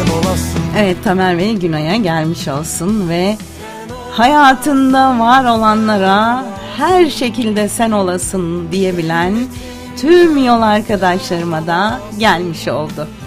Evet, Tamer ve Günay'a gelmiş olsun ve hayatında var olanlara her şekilde sen olasın diyebilen tüm yol arkadaşlarıma da gelmiş oldu.